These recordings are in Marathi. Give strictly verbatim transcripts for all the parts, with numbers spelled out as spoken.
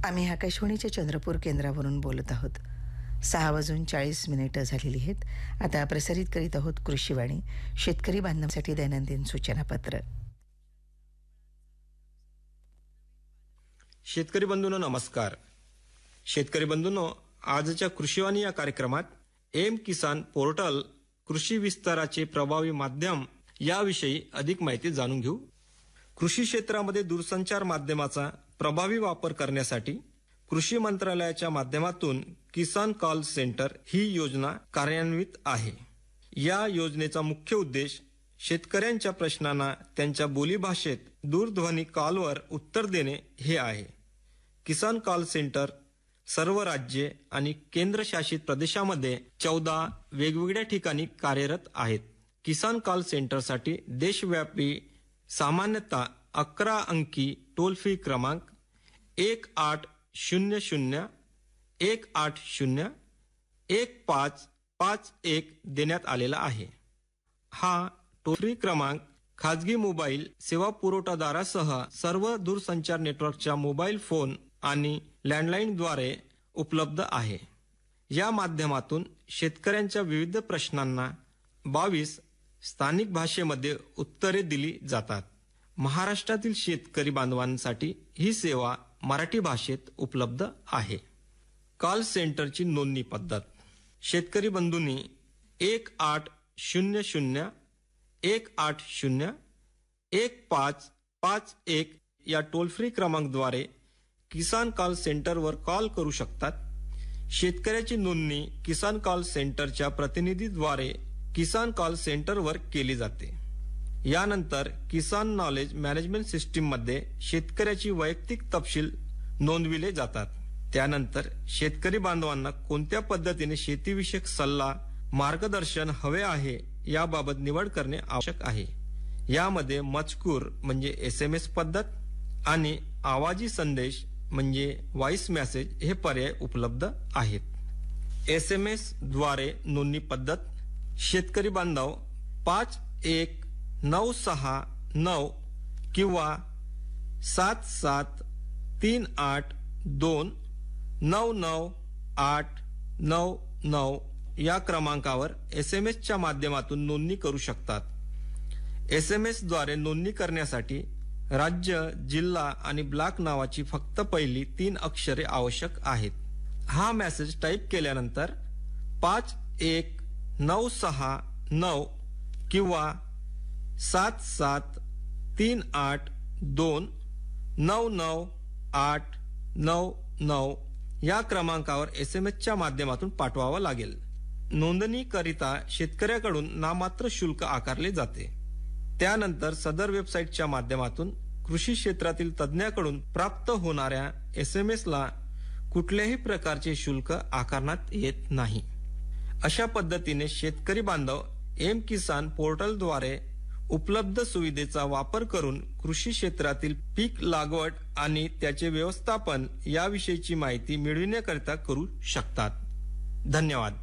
आम्ही आकाशवाणीच्या चंद्रपूर केंद्रावरून बोलत आहोत. सहा वाजून चाळीस मिनिटं झालेली आहेत. आता प्रसारित करीत आहोत कृषीवाणी, शेतकरी बांधवांसाठी दैनंदिन सूचनापत्र. शेतकरी बंधूंनो नमस्कार. शेतकरी बंधूंनो, आजच्या कृषीवाणी या कार्यक्रमात एम किसान पोर्टल कृषी विस्ताराचे प्रभावी माध्यम याविषयी अधिक माहिती जाणून घेऊ. कृषी क्षेत्रामध्ये दूरसंचार माध्यमाचा प्रभावी वापर करण्यासाठी कृषी मंत्रालयाच्या माध्यमातून किसान कॉल सेंटर ही योजना कार्यान्वित आहे. या योजनेचा मुख्य उद्देश शेतकऱ्यांच्या प्रश्नांना त्यांच्या बोलीभाषेत दूरध्वनी कॉलवर उत्तर देणे हे आहे. किसान कॉल सेंटर सर्व राज्ये आणि केंद्रशासित प्रदेशामध्ये चौदा वेगवेगळ्या ठिकाणी कार्यरत आहेत. किसान कॉल सेंटरसाठी देशव्यापी सामान्यतः अकरा अंकी टोल फ्री क्रमांक एक आठ शून्य शून्य एक आठ शून्य एक पाच पाच एक देण्यात आलेला आहे. हा टोल फ्री क्रमांक खाजगी मोबाईल सेवा पुरवठादारासह सर्व दूरसंचार नेटवर्कच्या मोबाईल फोन आणि लँडलाईनद्वारे उपलब्ध आहे. या माध्यमातून शेतकऱ्यांच्या विविध प्रश्नांना बावीस स्थानिक भाषेमध्ये उत्तरे दिली जातात. महाराष्ट्रातील शेतकरी बांधवांसाठी ही सेवा मराठी भाषेत उपलब्ध आहे. कॉल सेंटरची नोंदणी पद्धत. शेतकरी बंधूंनी एक आठ शून्य शून्य एक आठ शून्य एक पाच पाच एक या टोल फ्री क्रमांकद्वारे किसान कॉल सेंटरवर कॉल करू शकतात. शेतकऱ्याची नोंदणी किसान कॉल सेंटरच्या प्रतिनिधीद्वारे किसान कॉल सेंटरवर केली जाते. यानंतर किसान नॉलेज मॅनेजमेंट सिस्टीममध्ये शेतकऱ्याची वैयक्तिक तपशील नोंदविले जातात. त्यानंतर शेतकरी बांधवांना कोणत्या पद्धतीने शेतीविषयक सल्ला मार्गदर्शन हवे आहे याबाबत निवड करणे आवश्यक आहे. यामध्ये मजकूर म्हणजे एस एम एस पद्धत आणि आवाजी संदेश म्हणजे व्हॉइस मेसेज हे पर्याय उपलब्ध आहेत. एस एम एस द्वारे नोंदणी पद्धत. शेतकरी बांधव पाच एक नऊ सहा नऊ किंवा सात सात तीन आठ दोन नऊ नऊ आठ नऊ नऊ या क्रमांकावर एस एम एसच्या माध्यमातून नोंदणी करू शकतात. एस एम एस द्वारे नोंदणी करण्यासाठी राज्य, जिल्हा आणि ब्लॉक नावाची फक्त पहिली तीन अक्षरे आवश्यक आहेत. हा मेसेज टाईप केल्यानंतर पाच एक नऊ सहा नऊ किंवा सात सात तीन आठ दोन नऊ नऊ आठ नऊ नऊ या क्रमांकावर एस एम एसच्या माध्यमातून पाठवावा लागेल. नोंदणीकरिता शेतकऱ्याकडून नाममात्र शुल्क आकारले जाते. त्यानंतर सदर वेबसाईटच्या माध्यमातून कृषी क्षेत्रातील तज्ज्ञाकडून प्राप्त होणाऱ्या एस एम एसला कुठल्याही प्रकारचे शुल्क आकारण्यात येत नाही. अशा पद्धतीने शेतकरी बांधव एम किसान पोर्टलद्वारे उपलब्ध सुविधेचा वापर करून कृषी क्षेत्रातील पीक लागवड आणि त्याचे व्यवस्थापन याविषयीची माहिती मिळविण्याकरिता करू शकतात. धन्यवाद.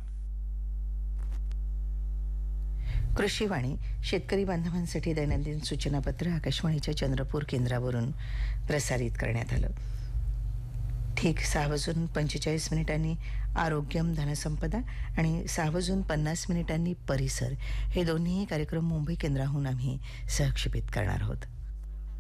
कृषीवाणी, शेतकरी बांधवांसाठी दैनंदिन सूचनापत्र आकाशवाणीच्या चंद्रपूर केंद्रावरून प्रसारित करण्यात आलं. ठीक सहा वाजून पंचेचाळीस मिनिटांनी आरोग्यम धनसंपदा आणि सहा वाजून पन्नास मिनिटांनी परिसर हे दोन्ही कार्यक्रम मुंबई केंद्राहून आम्ही सहक्षेपित करणार आहोत.